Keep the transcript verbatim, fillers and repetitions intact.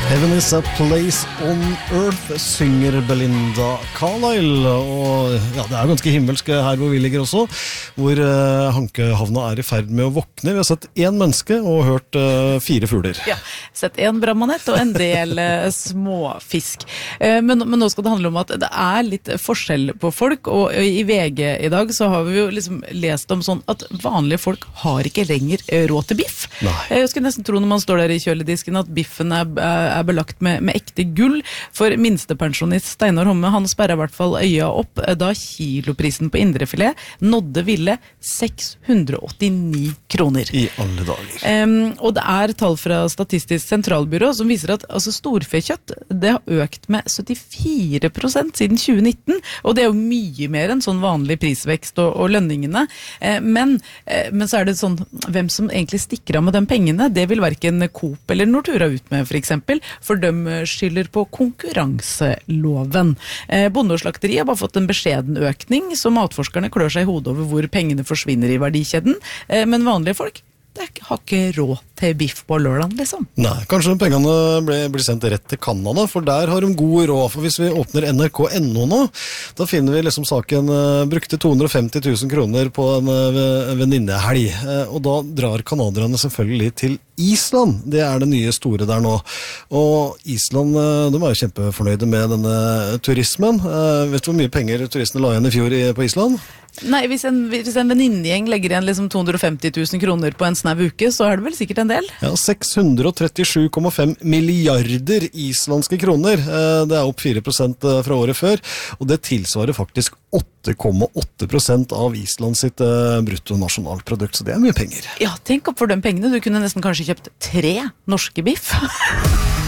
Heaven is a place on earth, synger Belinda Carlisle. Og ja, det er ganske himmelsk her hvor vi ligger også, hvor uh, Hankehavna er i ferd med å våkne. Vi har sett én menneske og hørt uh, fire fugler. Ja, sett en brammanett og en del uh, småfisk. Uh, men, men nå skal det handle om at det er litt forskjell på folk, og i V G i dag så har vi jo liksom lest om sånn at vanlige folk har ikke lenger råd til biff. Nei. Jeg skulle nesten tro når man står der i kjøledisken at biffen er, er er belagt med, med ekte gull. For minstepensjonist Steinar Homme, han sperret i hvert fall øya opp da kiloprisen på indrefilet nådde ville seks hundre og åttini kroner. I alle dager. Um, og det er tall fra Statistisk sentralbyrå som viser at altså, storfekjøtt det har økt med syttifire prosent siden tjue nitten, og det er jo mye mer enn sånn vanlig prisvekst og, og lønningene. Uh, men, uh, men så er det sånn, hvem som egentlig stikker av med de pengene, det vil hverken Coop eller Nortura ut med, for eksempel, for de skylder på konkurranseloven. Eh, Bonde og slakteri har bare fått en beskjeden økning, så matforskerne klør seg i hodet over hvor pengene forsvinner i verdikjeden, eh, men vanlige folk det har ikke råd til biff på lørdagen, liksom. Nei, kanskje pengene blir, blir sendt rett til Canada, for der har de god råd. For hvis vi åpner N R K punktum N O nå, da finner vi liksom saken uh, brukte to hundre og femti tusen kroner på en uh, venninnehelg. Uh, og da drar kanadierne selvfølgelig til Island. Det er det nye store der nå. Og Island, uh, de er jo kjempefornøyde med denne turismen. Uh, vet du hvor mye penger turistene la igjen i fjor i, på Island? Nei, hvis en, hvis en venninnegjeng legger igjen liksom to hundre og femti tusen kroner på en snau uke, så er det vel sikkert en del? Ja, seks hundre og trettisju komma fem milliarder islandske kroner. Det er opp fire prosent fra året før, og det tilsvarer faktisk åtte komma åtte prosent av Island sitt bruttonasjonalprodukt, så det er mye penger. Ja, tenk opp for de pengene. Du kunne nesten kanskje kjøpt tre norske biff.